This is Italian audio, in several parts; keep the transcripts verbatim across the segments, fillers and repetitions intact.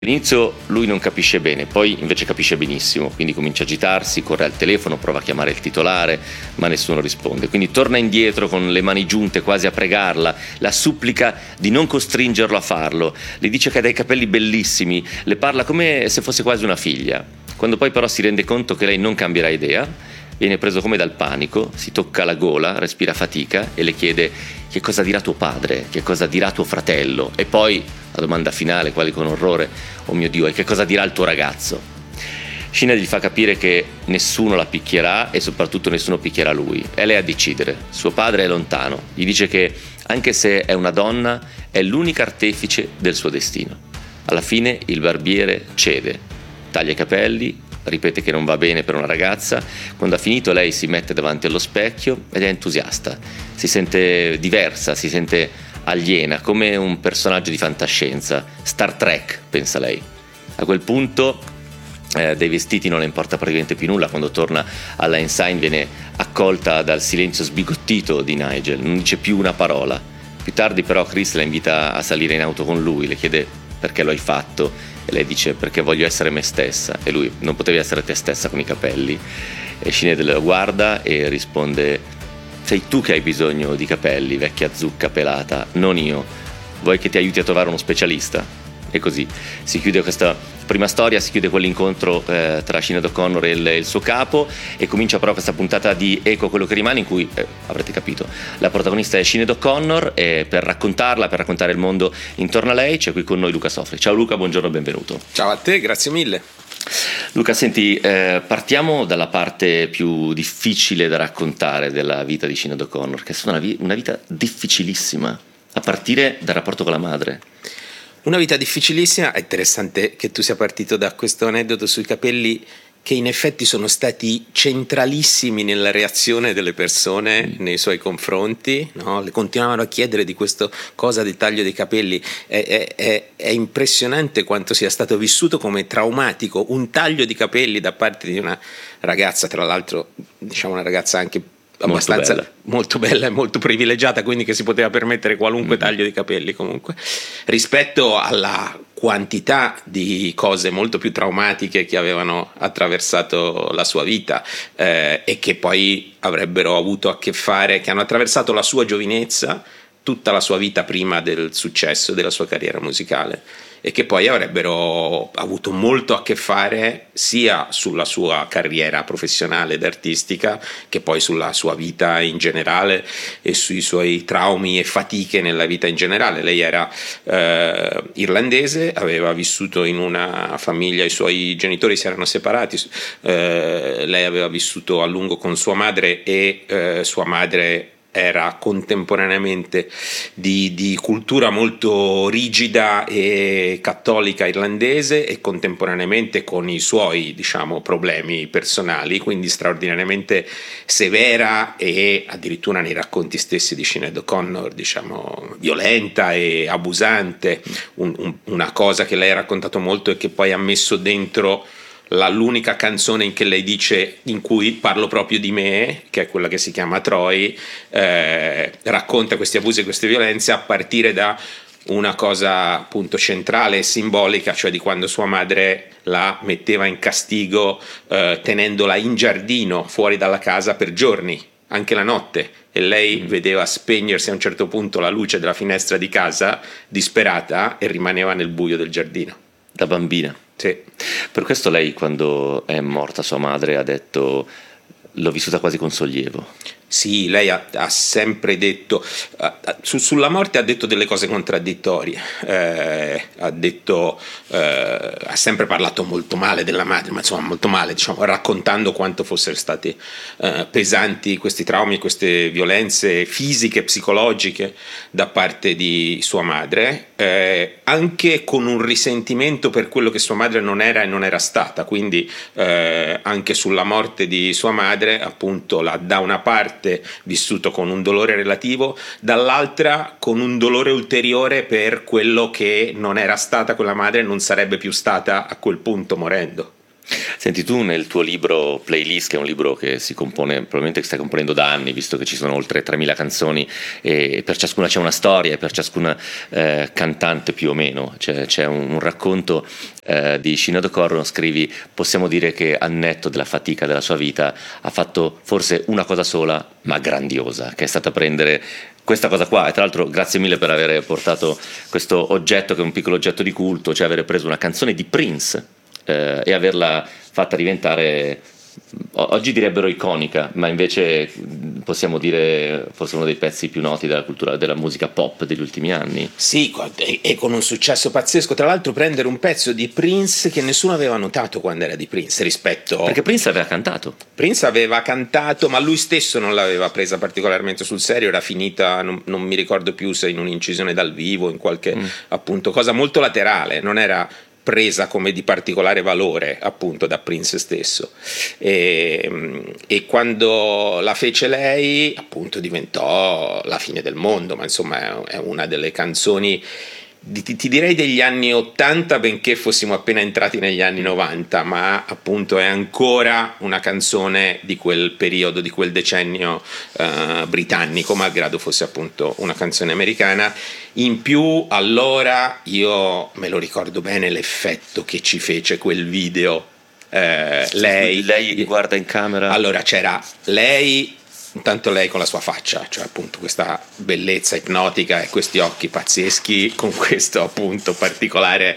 All'inizio lui non capisce bene, poi invece capisce benissimo, quindi comincia a agitarsi, corre al telefono, prova a chiamare il titolare, ma nessuno risponde. Quindi torna indietro con le mani giunte quasi a pregarla, la supplica di non costringerlo a farlo, le dice che ha dei capelli bellissimi, le parla come se fosse quasi una figlia. Quando poi però si rende conto che lei non cambierà idea, viene preso come dal panico, si tocca la gola, respira fatica e le chiede che cosa dirà tuo padre, che cosa dirà tuo fratello, e poi la domanda finale, quasi con orrore, oh mio Dio, e che cosa dirà il tuo ragazzo? Sinead gli fa capire che nessuno la picchierà e soprattutto nessuno picchierà lui, è lei a decidere. Suo padre è lontano, gli dice che anche se è una donna è l'unica artefice del suo destino. Alla fine il barbiere cede, taglia i capelli, ripete che non va bene per una ragazza. Quando ha finito lei si mette davanti allo specchio ed è entusiasta, si sente diversa, si sente aliena, come un personaggio di fantascienza, Star Trek, pensa lei. A quel punto eh, dei vestiti non le importa praticamente più nulla. Quando torna alla Ensign viene accolta dal silenzio sbigottito di Nigel, non dice più una parola. Più tardi però Chris la invita a salire in auto con lui, le chiede perché lo hai fatto e lei dice perché voglio essere me stessa, e lui non potevi essere te stessa con i capelli. E Sinead lo guarda e risponde: sei tu che hai bisogno di capelli, vecchia zucca pelata, non io. Vuoi che ti aiuti a trovare uno specialista? E così si chiude questa prima storia, si chiude quell'incontro eh, tra Sinead O'Connor e il, il suo capo, e comincia però questa puntata di Eco quello che rimane, in cui eh, avrete capito, la protagonista è Sinead O'Connor, e per raccontarla, per raccontare il mondo intorno a lei c'è qui con noi Luca Sofri. Ciao Luca, buongiorno e benvenuto. Ciao a te, grazie mille. Luca, senti, eh, partiamo dalla parte più difficile da raccontare della vita di Sinead O'Connor, che è stata una, vi- una vita difficilissima, a partire dal rapporto con la madre. Una vita difficilissima. È interessante che tu sia partito da questo aneddoto sui capelli, che in effetti sono stati centralissimi nella reazione delle persone mm. nei suoi confronti, no? Le continuavano a chiedere di questa cosa del taglio dei capelli. È, è, è, è impressionante quanto sia stato vissuto come traumatico un taglio di capelli da parte di una ragazza, tra l'altro diciamo una ragazza anche abbastanza molto bella. molto bella e molto privilegiata, quindi che si poteva permettere qualunque mm-hmm. taglio di capelli, comunque, rispetto alla quantità di cose molto più traumatiche che avevano attraversato la sua vita eh, e che poi avrebbero avuto a che fare, che hanno attraversato la sua giovinezza, tutta la sua vita prima del successo della sua carriera musicale, e che poi avrebbero avuto molto a che fare sia sulla sua carriera professionale ed artistica, che poi sulla sua vita in generale e sui suoi traumi e fatiche nella vita in generale. Lei era eh, irlandese, aveva vissuto in una famiglia, i suoi genitori si erano separati, eh, lei aveva vissuto a lungo con sua madre, e eh, sua madre era contemporaneamente di, di cultura molto rigida e cattolica irlandese, e contemporaneamente con i suoi, diciamo, problemi personali, quindi straordinariamente severa e addirittura nei racconti stessi di Sinead O'Connor, diciamo, violenta e abusante. Un, un, una cosa che lei ha raccontato molto e che poi ha messo dentro la, l'unica canzone in che lei dice, in cui parlo proprio di me, che è quella che si chiama Troy, eh, racconta questi abusi e queste violenze a partire da una cosa appunto centrale e simbolica, cioè di quando sua madre la metteva in castigo eh, tenendola in giardino fuori dalla casa per giorni, anche la notte, e lei mm. vedeva spegnersi a un certo punto la luce della finestra di casa, disperata, e rimaneva nel buio del giardino. Da bambina. Sì. Per questo lei, quando è morta sua madre, ha detto: l'ho vissuta quasi con sollievo. Sì, lei ha, ha sempre detto, uh, su, sulla morte ha detto delle cose contraddittorie, eh, ha detto, eh, ha sempre parlato molto male della madre, ma insomma molto male, diciamo, raccontando quanto fossero stati uh, pesanti questi traumi, queste violenze fisiche e psicologiche da parte di sua madre, eh, anche con un risentimento per quello che sua madre non era e non era stata, quindi eh, anche sulla morte di sua madre, appunto, la, da una parte vissuto con un dolore relativo, dall'altra con un dolore ulteriore per quello che non era stata quella madre e non sarebbe più stata a quel punto morendo. Senti, tu nel tuo libro Playlist, che è un libro che si compone, probabilmente che stai componendo da anni, visto che ci sono oltre tremila canzoni e per ciascuna c'è una storia e per ciascuna eh, cantante più o meno, c'è, c'è un, un racconto eh, di Sinéad O'Connor, scrivi: possiamo dire che al netto della fatica della sua vita ha fatto forse una cosa sola ma grandiosa, che è stata prendere questa cosa qua. E tra l'altro grazie mille per aver portato questo oggetto, che è un piccolo oggetto di culto, cioè avere preso una canzone di Prince eh, e averla fatta diventare, oggi direbbero iconica, ma invece possiamo dire forse uno dei pezzi più noti della cultura della musica pop degli ultimi anni. Sì, e con un successo pazzesco. Tra l'altro prendere un pezzo di Prince che nessuno aveva notato quando era di Prince, rispetto... Perché Prince aveva cantato. Prince aveva cantato, ma lui stesso non l'aveva presa particolarmente sul serio, era finita, non, non mi ricordo più se in un'incisione dal vivo, in qualche mm. appunto cosa molto laterale, non era presa come di particolare valore appunto da Prince stesso, e, e quando la fece lei appunto diventò la fine del mondo, ma insomma è una delle canzoni di, ti direi degli anni ottanta, benché fossimo appena entrati negli anni novanta, ma appunto è ancora una canzone di quel periodo, di quel decennio uh, britannico, malgrado fosse appunto una canzone americana. In più allora io me lo ricordo bene l'effetto che ci fece quel video, eh, lei, lei guarda in camera, allora c'era lei, intanto lei con la sua faccia, cioè appunto questa bellezza ipnotica e questi occhi pazzeschi con questo appunto particolare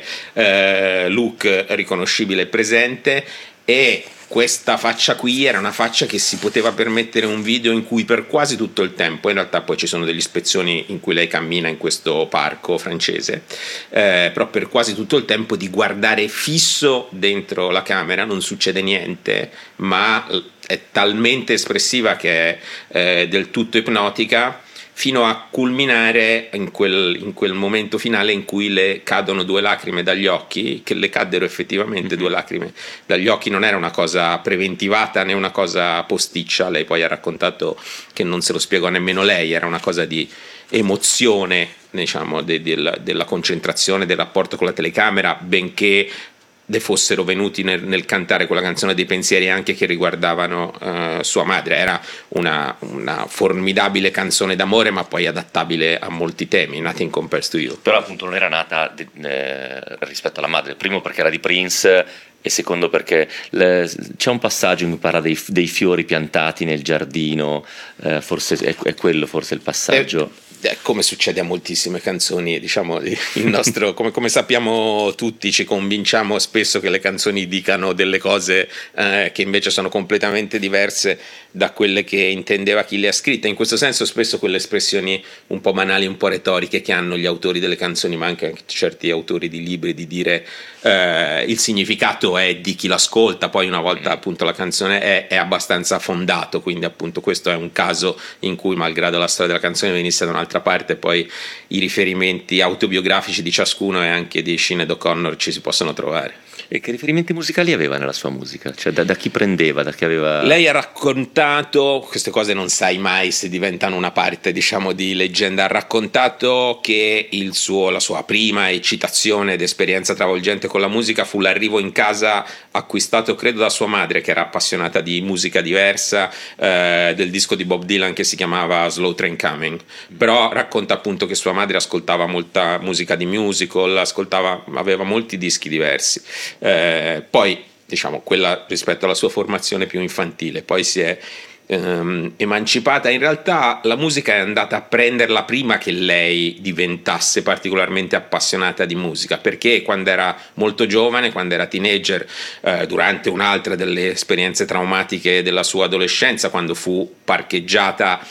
eh, look riconoscibile e presente, e questa faccia qui era una faccia che si poteva permettere un video in cui per quasi tutto il tempo, in realtà poi ci sono degli spezzoni in cui lei cammina in questo parco francese, eh, però per quasi tutto il tempo di guardare fisso dentro la camera, non succede niente, ma è talmente espressiva che è eh, del tutto ipnotica, fino a culminare in quel, in quel momento finale in cui le cadono due lacrime dagli occhi, che le caddero effettivamente mm-hmm. due lacrime dagli occhi. Non era una cosa preventivata né una cosa posticcia, lei poi ha raccontato che non se lo spiegò nemmeno lei, era una cosa di emozione, diciamo, de, de, della concentrazione, del rapporto con la telecamera, benché le fossero venuti nel, nel cantare quella canzone dei pensieri anche che riguardavano uh, sua madre. Era una, una formidabile canzone d'amore, ma poi adattabile a molti temi. Nothing Compares to You. Però appunto non era nata de, eh, rispetto alla madre, primo perché era di Prince e secondo perché le, c'è un passaggio in cui parla dei, dei fiori piantati nel giardino, eh, forse è, è quello forse il passaggio. Eh, come succede a moltissime canzoni, diciamo, il nostro, come, come sappiamo tutti, ci convinciamo spesso che le canzoni dicano delle cose eh, che invece sono completamente diverse da quelle che intendeva chi le ha scritte. In questo senso spesso quelle espressioni un po' banali, un po' retoriche che hanno gli autori delle canzoni, ma anche certi autori di libri, di dire eh, il significato è di chi l'ascolta, poi una volta appunto la canzone è, è abbastanza fondato, quindi appunto questo è un caso in cui, malgrado la storia della canzone venisse da un'altra parte, poi i riferimenti autobiografici di ciascuno e anche di Sinéad O'Connor ci si possono trovare. E che riferimenti musicali aveva nella sua musica? Cioè da, da chi prendeva, da chi aveva... Lei ha raccontato, queste cose non sai mai se diventano una parte, diciamo, di leggenda, ha raccontato che il suo, la sua prima eccitazione ed esperienza travolgente con la musica fu l'arrivo in casa acquistato credo da sua madre, che era appassionata di musica diversa, eh, del disco di Bob Dylan che si chiamava Slow Train Coming. Però racconta appunto che sua madre ascoltava molta musica di musical, ascoltava, aveva molti dischi diversi. Eh, poi diciamo quella rispetto alla sua formazione più infantile, poi si è ehm, emancipata. In realtà la musica è andata a prenderla prima che lei diventasse particolarmente appassionata di musica, perché quando era molto giovane, quando era teenager, eh, durante un'altra delle esperienze traumatiche della sua adolescenza, quando fu parcheggiata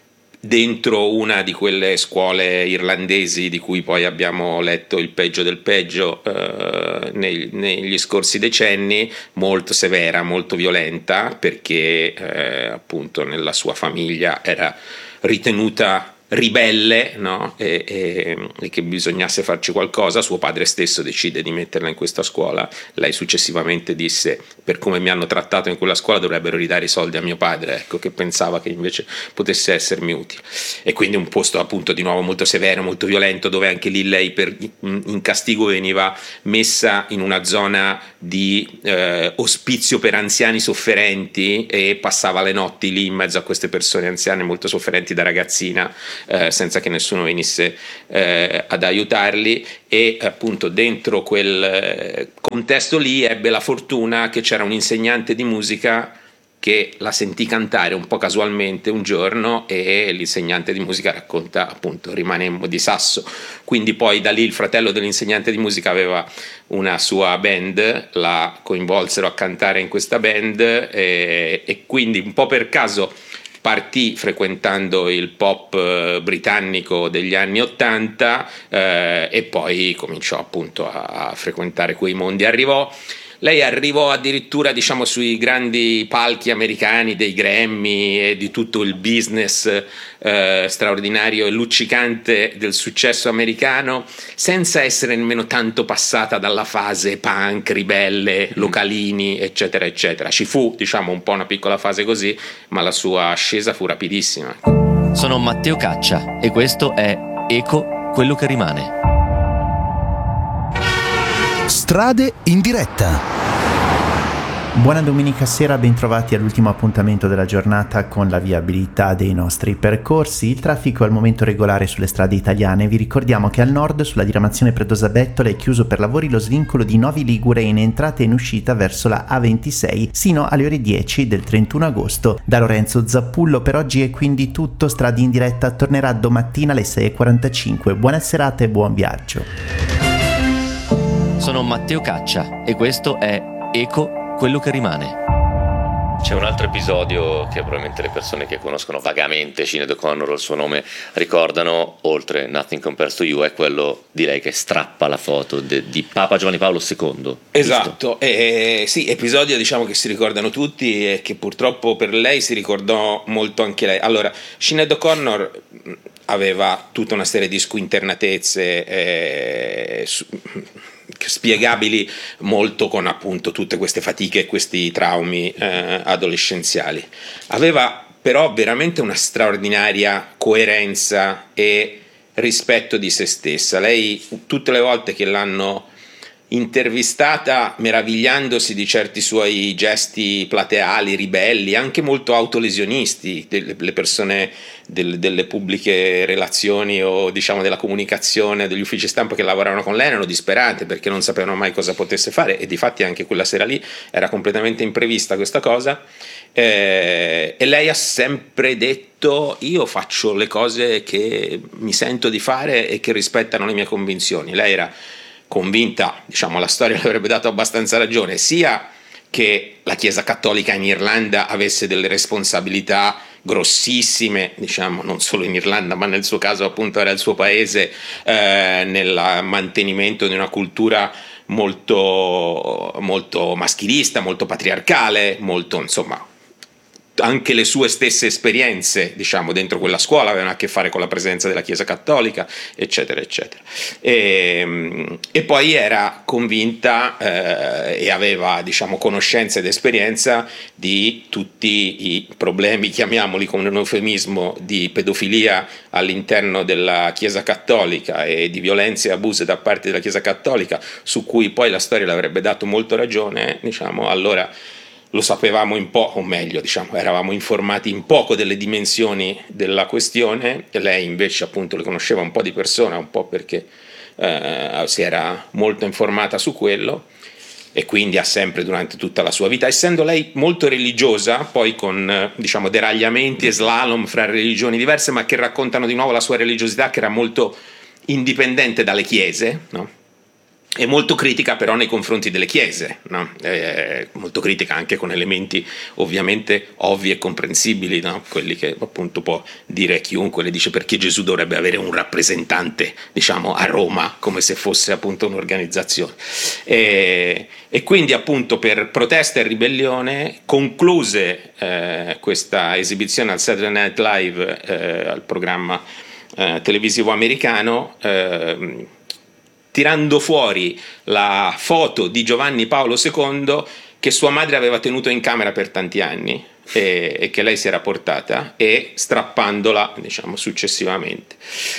dentro una di quelle scuole irlandesi di cui poi abbiamo letto il peggio del peggio eh, nei, negli scorsi decenni, molto severa, molto violenta, perché eh, appunto nella sua famiglia era ritenuta ribelle, no? e, e, e che bisognasse farci qualcosa. Suo padre stesso decide di metterla in questa scuola. Lei successivamente disse: per come mi hanno trattato in quella scuola dovrebbero ridare i soldi a mio padre, ecco, che pensava che invece potesse essermi utile. E quindi un posto appunto di nuovo molto severo, molto violento, dove anche lì lei per, in castigo veniva messa in una zona di eh, ospizio per anziani sofferenti e passava le notti lì in mezzo a queste persone anziane molto sofferenti da ragazzina, Eh, senza che nessuno venisse eh, ad aiutarli. E appunto dentro quel eh, contesto lì ebbe la fortuna che c'era un insegnante di musica che la sentì cantare un po' casualmente un giorno, e l'insegnante di musica racconta appunto rimanemmo di sasso. Quindi poi da lì il fratello dell'insegnante di musica aveva una sua band, la coinvolsero a cantare in questa band e, e quindi un po' per caso partì frequentando il pop eh, britannico degli anni ottanta eh, e poi cominciò appunto a, a frequentare quei mondi. Arrivò Lei arrivò addirittura, diciamo, sui grandi palchi americani dei Grammy e di tutto il business eh, straordinario e luccicante del successo americano, senza essere nemmeno tanto passata dalla fase punk, ribelle, localini, eccetera, eccetera. Ci fu, diciamo, un po' una piccola fase così, ma la sua ascesa fu rapidissima. Sono Matteo Caccia e questo è Eco, quello che rimane. Strade in diretta. Buona domenica sera, bentrovati all'ultimo appuntamento della giornata con la viabilità dei nostri percorsi. Il traffico è al momento regolare sulle strade italiane. Vi ricordiamo che al nord, sulla diramazione Predosa-Bettola, è chiuso per lavori lo svincolo di Novi Ligure in entrata e in uscita verso la A ventisei sino alle ore dieci del trentuno agosto. Da Lorenzo Zappullo per oggi è quindi tutto. Strade in diretta tornerà domattina alle sei e quarantacinque. Buona serata e buon viaggio. Sono Matteo Caccia e questo è Eco, quello che rimane. C'è un altro episodio che probabilmente le persone che conoscono vagamente Sinéad O'Connor o il suo nome ricordano, oltre Nothing Compares to You, è quello di lei che strappa la foto de, di Papa Giovanni Paolo secondo. Esatto, eh, sì, episodio diciamo che si ricordano tutti e che purtroppo per lei si ricordò molto anche lei. Allora, Sinéad O'Connor aveva tutta una serie di squinternatezze eh, su, spiegabili molto con appunto tutte queste fatiche e questi traumi eh, adolescenziali. Aveva però veramente una straordinaria coerenza e rispetto di se stessa. Lei, tutte le volte che l'hanno intervistata, meravigliandosi di certi suoi gesti plateali, ribelli, anche molto autolesionisti, delle, le persone del, delle pubbliche relazioni o diciamo della comunicazione, degli uffici stampa che lavoravano con lei erano disperate perché non sapevano mai cosa potesse fare, e difatti anche quella sera lì era completamente imprevista questa cosa, eh, e lei ha sempre detto: io faccio le cose che mi sento di fare e che rispettano le mie convinzioni. Lei era convinta, diciamo, la storia le avrebbe dato abbastanza ragione, sia che la Chiesa Cattolica in Irlanda avesse delle responsabilità grossissime, diciamo, non solo in Irlanda, ma nel suo caso appunto era il suo paese, eh, nel mantenimento di una cultura molto, molto maschilista, molto patriarcale, molto, insomma, anche le sue stesse esperienze, diciamo, dentro quella scuola avevano a che fare con la presenza della Chiesa Cattolica, eccetera, eccetera. E, e poi era convinta eh, e aveva, diciamo, conoscenza ed esperienza di tutti i problemi, chiamiamoli con un eufemismo, di pedofilia all'interno della Chiesa Cattolica e di violenze e abuse da parte della Chiesa Cattolica, su cui poi la storia le avrebbe dato molto ragione, diciamo. Allora lo sapevamo in poco, o meglio, diciamo, eravamo informati in poco delle dimensioni della questione, e lei invece appunto le conosceva un po' di persona, un po' perché eh, si era molto informata su quello, e quindi ha sempre, durante tutta la sua vita, essendo lei molto religiosa, poi con diciamo deragliamenti e slalom fra religioni diverse, ma che raccontano di nuovo la sua religiosità, che era molto indipendente dalle chiese, no? E molto critica però nei confronti delle chiese, no? Eh, molto critica anche con elementi ovviamente ovvi e comprensibili, no? Quelli che appunto può dire chiunque, le dice: perché Gesù dovrebbe avere un rappresentante, diciamo, a Roma, come se fosse appunto un'organizzazione. E, e quindi appunto per protesta e ribellione concluse eh, questa esibizione al Saturday Night Live, eh, al programma eh, televisivo americano, eh, tirando fuori la foto di Giovanni Paolo secondo che sua madre aveva tenuto in camera per tanti anni e, e che lei si era portata, e strappandola, diciamo, successivamente.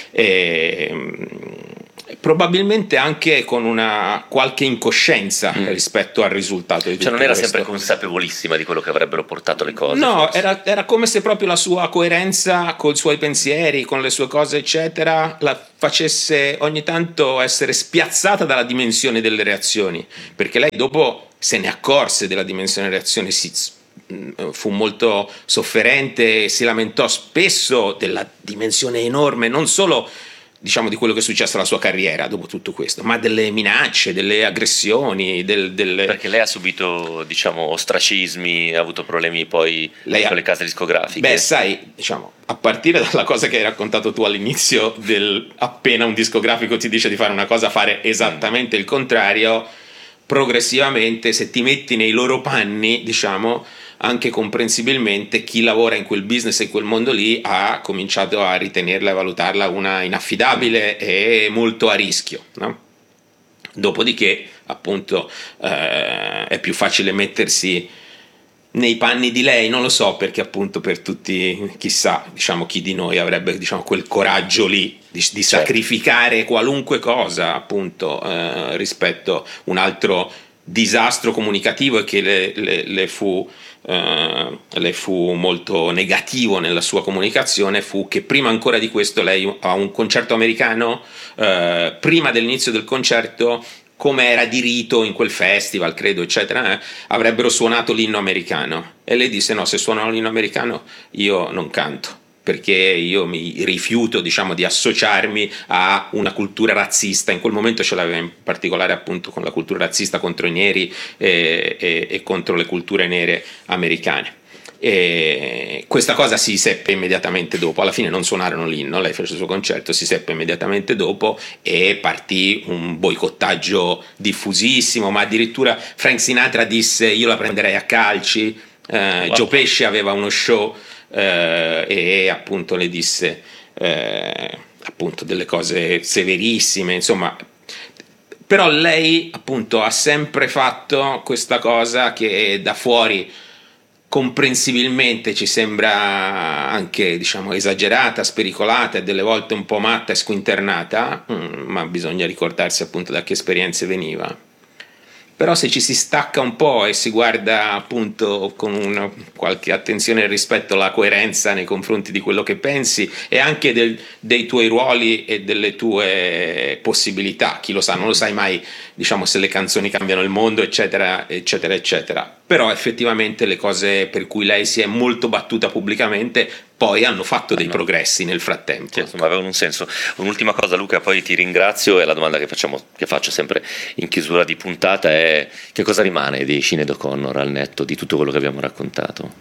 E, probabilmente anche con una qualche incoscienza mm. rispetto al risultato di tutto cioè non era questo. sempre consapevolissima di quello che avrebbero portato le cose? No, era, era come se proprio la sua coerenza con i suoi pensieri, con le sue cose eccetera, la facesse ogni tanto essere spiazzata dalla dimensione delle reazioni, perché lei dopo se ne accorse della dimensione delle reazioni, si fu molto sofferente, si lamentò spesso della dimensione enorme, non solo diciamo di quello che è successo alla sua carriera dopo tutto questo, ma delle minacce, delle aggressioni, del, delle... perché lei ha subito, diciamo, ostracismi, ha avuto problemi poi lei con ha... le case discografiche. Beh, sai, diciamo, a partire dalla cosa che hai raccontato tu all'inizio, del appena un discografico ti dice di fare una cosa, fare esattamente mm. il contrario, progressivamente, se ti metti nei loro panni, diciamo, anche comprensibilmente chi lavora in quel business e in quel mondo lì ha cominciato a ritenerla e valutarla una inaffidabile e molto a rischio, no? Dopodiché appunto eh, è più facile mettersi nei panni di lei, non lo so, perché appunto per tutti, chissà, diciamo, chi di noi avrebbe, diciamo, quel coraggio lì di, di certo. sacrificare qualunque cosa appunto eh, rispetto a un altro disastro comunicativo e che le, le, le fu Uh, le fu molto negativo nella sua comunicazione, fu che prima ancora di questo lei a un concerto americano, uh, prima dell'inizio del concerto, come era di rito in quel festival, credo, eccetera, eh, avrebbero suonato l'inno americano, e lei disse no, se suonano l'inno americano io non canto, perché io mi rifiuto, diciamo, di associarmi a una cultura razzista. In quel momento ce l'aveva in particolare appunto con la cultura razzista contro i neri e, e, e contro le culture nere americane. E questa cosa si seppe immediatamente dopo, alla fine non suonarono l'inno, lei fece il suo concerto, si seppe immediatamente dopo e partì un boicottaggio diffusissimo, ma addirittura Frank Sinatra disse io la prenderei a calci, eh, wow. Joe Pesci aveva uno show Uh, e appunto le disse uh, appunto delle cose severissime, insomma. Però lei appunto ha sempre fatto questa cosa che da fuori comprensibilmente ci sembra anche, diciamo, esagerata, spericolata e delle volte un po' matta e squinternata, mm, ma bisogna ricordarsi appunto da che esperienze veniva. Però se ci si stacca un po' e si guarda appunto con una qualche attenzione rispetto alla coerenza nei confronti di quello che pensi e anche del, dei tuoi ruoli e delle tue possibilità, chi lo sa, non lo sai mai, diciamo, se le canzoni cambiano il mondo, eccetera, eccetera, eccetera. Però effettivamente le cose per cui lei si è molto battuta pubblicamente poi hanno fatto dei progressi nel frattempo. Sì, insomma, avevano un senso. Un'ultima cosa, Luca, poi ti ringrazio, e la domanda che facciamo, che faccio sempre in chiusura di puntata è: che cosa rimane di Sinéad O'Connor al netto di tutto quello che abbiamo raccontato?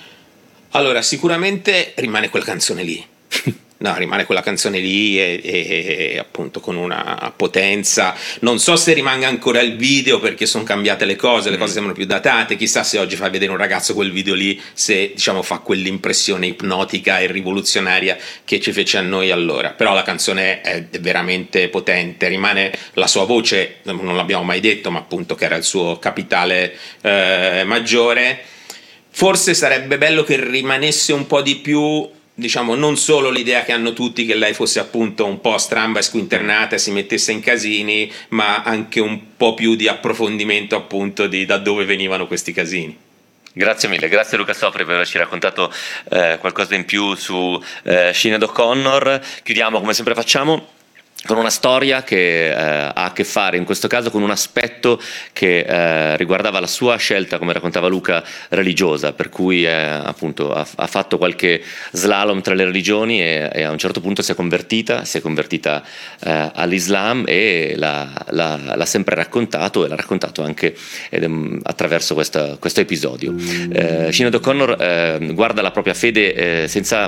Allora, sicuramente rimane quella canzone lì. No, rimane quella canzone lì e, e, e appunto con una potenza. Non so se rimanga ancora il video, perché sono cambiate le cose, le cose sembrano più datate. Chissà se oggi fai vedere un ragazzo quel video lì, se, diciamo, fa quell'impressione ipnotica e rivoluzionaria che ci fece a noi allora. Però la canzone è veramente potente, rimane la sua voce, non l'abbiamo mai detto, ma appunto che era il suo capitale eh, maggiore. Forse sarebbe bello che rimanesse un po' di più, diciamo, non solo l'idea che hanno tutti che lei fosse appunto un po' stramba e squinternata e si mettesse in casini, ma anche un po' più di approfondimento appunto di da dove venivano questi casini. Grazie mille, grazie Luca Sopri per averci raccontato eh, qualcosa in più su eh, Sinéad O'Connor. Chiudiamo come sempre facciamo con una storia che eh, ha a che fare in questo caso con un aspetto che eh, riguardava la sua scelta, come raccontava Luca, religiosa, per cui eh, appunto ha, ha fatto qualche slalom tra le religioni e, e a un certo punto si è convertita, si è convertita eh, all'Islam e l'ha, l'ha, l'ha sempre raccontato, e l'ha raccontato anche ed, um, attraverso questa, questo episodio. Eh, Sinéad O'Connor eh, guarda la propria fede eh, senza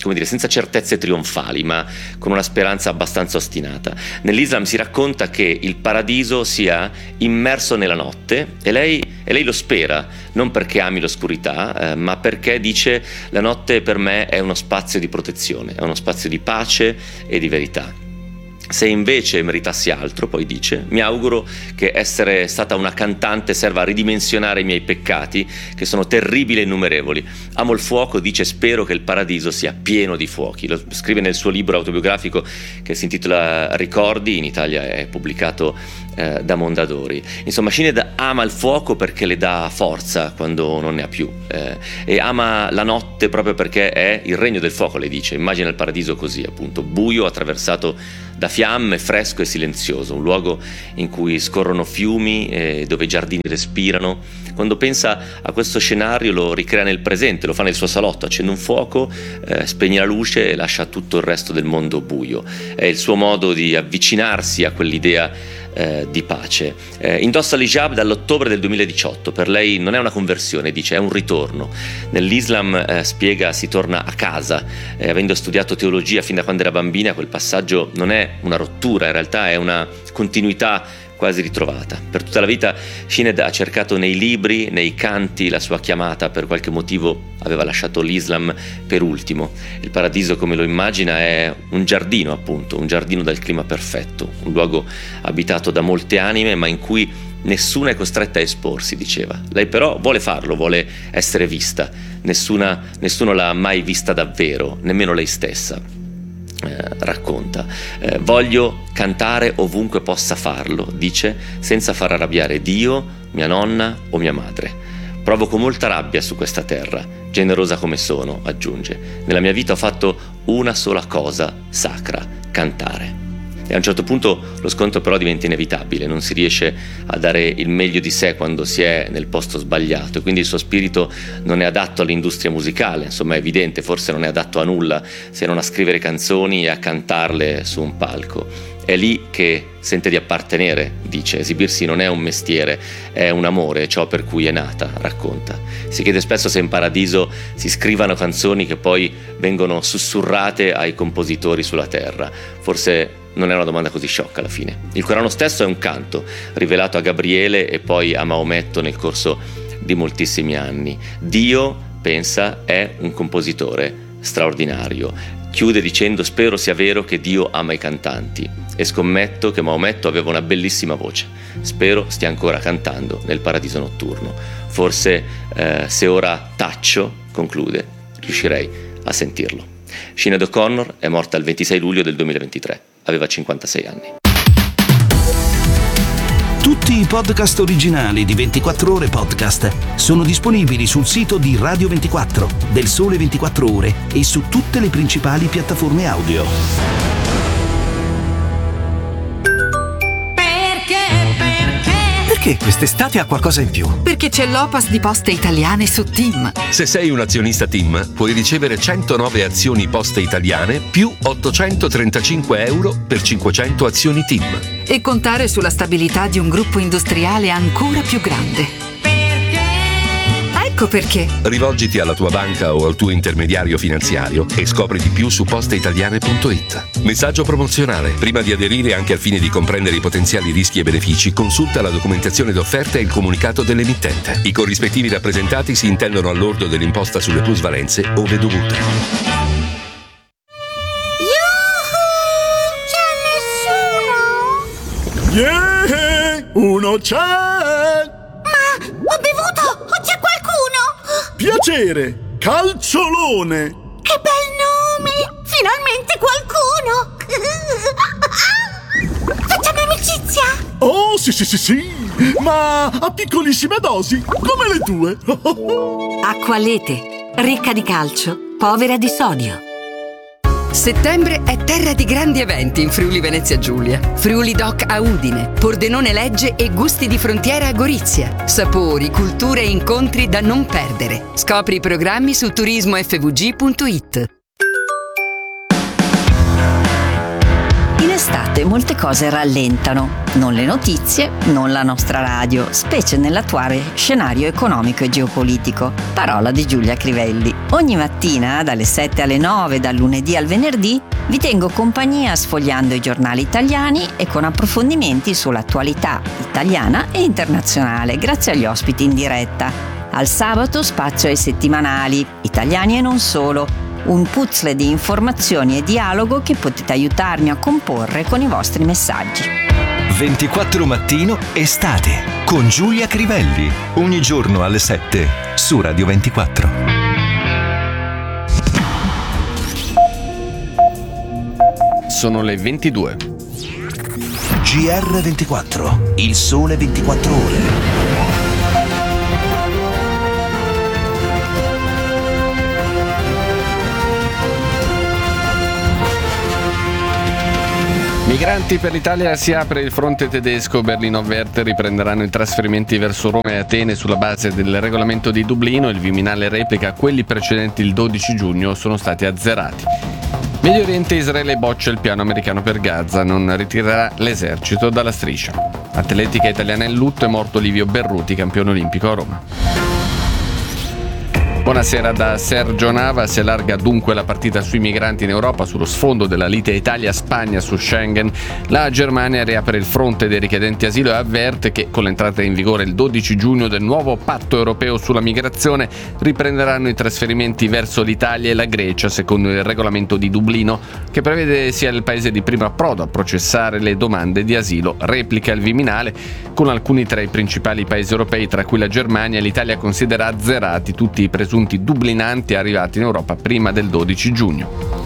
come dire, senza certezze trionfali, ma con una speranza abbastanza ostinata. Nell'Islam si racconta che il paradiso sia immerso nella notte e lei, e lei lo spera, non perché ami l'oscurità, eh, ma perché dice: la notte per me è uno spazio di protezione, è uno spazio di pace e di verità. Se invece meritassi altro, poi dice, mi auguro che essere stata una cantante serva a ridimensionare i miei peccati, che sono terribili e innumerevoli. Amo il fuoco, dice, spero che il paradiso sia pieno di fuochi. Lo scrive nel suo libro autobiografico che si intitola Ricordi, in Italia è pubblicato eh, da Mondadori. Insomma, Sinéad ama il fuoco perché le dà forza quando non ne ha più, eh, e ama la notte proprio perché è il regno del fuoco, lei dice. Immagina il paradiso così, appunto, buio, attraversato da fiamme, fresco e silenzioso, un luogo in cui scorrono fiumi, eh, dove i giardini respirano. Quando pensa a questo scenario lo ricrea nel presente, lo fa nel suo salotto, accende un fuoco, eh, spegne la luce e lascia tutto il resto del mondo buio. È il suo modo di avvicinarsi a quell'idea Eh, di pace. Eh, indossa l'hijab dall'ottobre del duemiladiciotto, per lei non è una conversione, dice, è un ritorno. Nell'Islam, eh, spiega, si torna a casa. Eh, avendo studiato teologia fin da quando era bambina, quel passaggio non è una rottura, in realtà è una continuità quasi ritrovata. Per tutta la vita Sinéad ha cercato nei libri, nei canti la sua chiamata. Per qualche motivo aveva lasciato l'Islam per ultimo. Il paradiso, come lo immagina, è un giardino, appunto, un giardino dal clima perfetto, un luogo abitato da molte anime, ma in cui nessuna è costretta a esporsi, diceva. Lei però vuole farlo, vuole essere vista. Nessuna, nessuno l'ha mai vista davvero, nemmeno lei stessa. Eh, racconta, eh, voglio cantare ovunque possa farlo, dice, senza far arrabbiare Dio, mia nonna o mia madre. Provoco molta rabbia su questa terra, generosa come sono, aggiunge. Nella mia vita ho fatto una sola cosa sacra, cantare. E a un certo punto lo scontro però diventa inevitabile, non si riesce a dare il meglio di sé quando si è nel posto sbagliato, e quindi il suo spirito non è adatto all'industria musicale, insomma è evidente, forse non è adatto a nulla se non a scrivere canzoni e a cantarle su un palco. È lì che sente di appartenere, dice, esibirsi non è un mestiere, è un amore, ciò per cui è nata, racconta. Si chiede spesso se in paradiso si scrivano canzoni che poi vengono sussurrate ai compositori sulla terra. Forse non è una domanda così sciocca alla fine. Il Corano stesso è un canto, rivelato a Gabriele e poi a Maometto nel corso di moltissimi anni. Dio, pensa, è un compositore straordinario. Chiude dicendo: spero sia vero che Dio ama i cantanti e scommetto che Maometto aveva una bellissima voce. Spero stia ancora cantando nel paradiso notturno. Forse eh, se ora taccio, conclude, riuscirei a sentirlo. Sinéad O'Connor è morta il ventisei luglio del duemilaventitré, aveva cinquantasei anni. Tutti i podcast originali di ventiquattro ore podcast sono disponibili sul sito di Radio ventiquattro, del Sole ventiquattro Ore e su tutte le principali piattaforme audio. Perché quest'estate ha qualcosa in più? Perché c'è l'Opas di Poste Italiane su TIM. Se sei un azionista TIM, puoi ricevere centonove azioni Poste Italiane più ottocentotrentacinque euro per cinquecento azioni TIM. E contare sulla stabilità di un gruppo industriale ancora più grande. Ecco perché. Rivolgiti alla tua banca o al tuo intermediario finanziario e scopri di più su posteitaliane punto it. Messaggio promozionale. Prima di aderire, anche al fine di comprendere i potenziali rischi e benefici, consulta la documentazione d'offerta e il comunicato dell'emittente. I corrispettivi rappresentati si intendono al lordo dell'imposta sulle plusvalenze ove dovute. Yeah, uno c'è! Ma ho bevuto! O c'è qualcuno? Piacere, Calciolone! Che bel nome! Finalmente qualcuno! Facciamo amicizia? Oh, sì, sì, sì, sì! Ma a piccolissime dosi, come le tue! Acqualete, ricca di calcio, povera di sodio. Settembre è terra di grandi eventi in Friuli Venezia Giulia. Friuli Doc a Udine, Pordenone Legge e Gusti di Frontiera a Gorizia. Sapori, culture e incontri da non perdere. Scopri i programmi su turismo effe vu gi punto it. In estate volte molte cose rallentano, non le notizie, non la nostra radio, specie nell'attuale scenario economico e geopolitico. Parola di Giulia Crivelli. Ogni mattina, dalle sette alle nove, dal lunedì al venerdì, vi tengo compagnia sfogliando i giornali italiani e con approfondimenti sull'attualità italiana e internazionale, grazie agli ospiti in diretta. Al sabato spazio ai settimanali, italiani e non solo, un puzzle di informazioni e dialogo che potete aiutarmi a comporre con i vostri messaggi. ventiquattro Mattino Estate con Giulia Crivelli, ogni giorno alle sette su Radio ventiquattro. Sono le ventidue. G R ventiquattro, il sole ventiquattro ore. Migranti per l'Italia, si apre il fronte tedesco. Berlino avverte, riprenderanno i trasferimenti verso Roma e Atene sulla base del regolamento di Dublino. Il Viminale replica, quelli precedenti il dodici giugno sono stati azzerati. Medio Oriente, Israele boccia il piano americano per Gaza, non ritirerà l'esercito dalla striscia. Atletica italiana in lutto, è morto Livio Berruti, campione olimpico a Roma. Buonasera da Sergio Nava. Si allarga dunque la partita sui migranti in Europa sullo sfondo della lite Italia-Spagna su Schengen. La Germania riapre il fronte dei richiedenti asilo e avverte che con l'entrata in vigore il dodici giugno del nuovo patto europeo sulla migrazione riprenderanno i trasferimenti verso l'Italia e la Grecia secondo il regolamento di Dublino, che prevede sia il paese di primo approdo a processare le domande di asilo. Replica il Viminale, con alcuni tra i principali paesi europei, tra cui la Germania e l'Italia, considera azzerati tutti i presunti dublinanti arrivati in Europa prima del dodici giugno.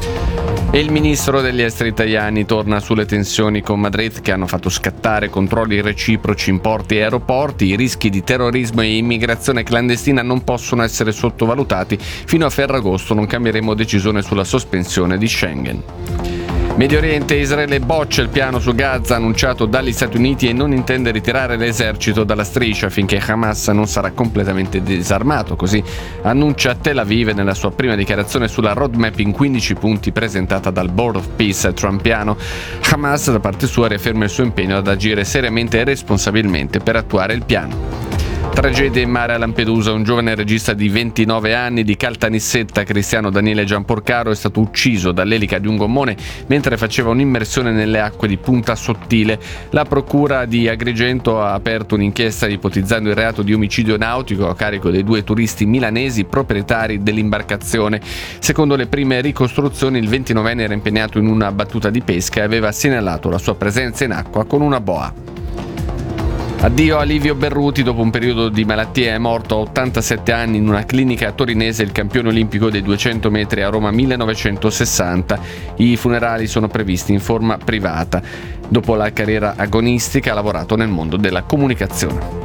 E il ministro degli esteri italiani torna sulle tensioni con Madrid, che hanno fatto scattare controlli reciproci in porti e aeroporti. I rischi di terrorismo e immigrazione clandestina non possono essere sottovalutati. Fino a Ferragosto non cambieremo decisione sulla sospensione di Schengen. Medio Oriente, Israele boccia il piano su Gaza annunciato dagli Stati Uniti e non intende ritirare l'esercito dalla striscia finché Hamas non sarà completamente disarmato. Così annuncia Tel Aviv nella sua prima dichiarazione sulla roadmap in quindici punti presentata dal Board of Peace trumpiano. Hamas, da parte sua, riafferma il suo impegno ad agire seriamente e responsabilmente per attuare il piano. Tragedia in mare a Lampedusa. Un giovane regista di ventinove anni di Caltanissetta, Cristiano Daniele Giamporcaro, è stato ucciso dall'elica di un gommone mentre faceva un'immersione nelle acque di Punta Sottile. La procura di Agrigento ha aperto un'inchiesta ipotizzando il reato di omicidio nautico a carico dei due turisti milanesi proprietari dell'imbarcazione. Secondo le prime ricostruzioni, il ventinovenne era impegnato in una battuta di pesca e aveva segnalato la sua presenza in acqua con una boa. Addio a Livio Berruti. Dopo un periodo di malattia è morto a ottantasette anni in una clinica torinese il campione olimpico dei duecento metri a Roma millenovecentosessanta. I funerali sono previsti in forma privata. Dopo la carriera agonistica ha lavorato nel mondo della comunicazione.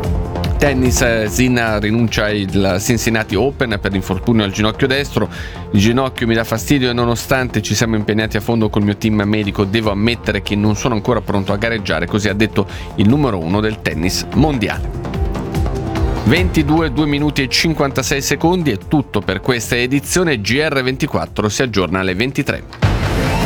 Tennis, Sinner rinuncia al Cincinnati Open per l'infortunio al ginocchio destro. Il ginocchio mi dà fastidio e nonostante ci siamo impegnati a fondo col mio team medico devo ammettere che non sono ancora pronto a gareggiare, così ha detto il numero uno del tennis mondiale. ventidue, due minuti e cinquantasei secondi è tutto per questa edizione. G R ventiquattro si aggiorna alle ventitré.